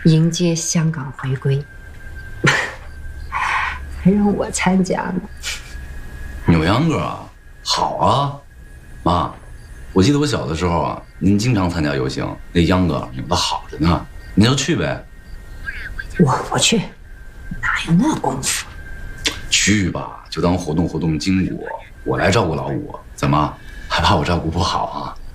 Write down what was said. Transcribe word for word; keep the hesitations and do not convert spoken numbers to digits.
迎接香港回归，还让我参加呢。 扭秧歌啊，好啊，妈，我记得我小的时候啊，您经常参加游行，那秧歌扭得好着呢，您就去呗。 我不去，哪有那功夫？ 去吧，就当活动活动筋骨，我来照顾老五，怎么还怕我照顾不好啊？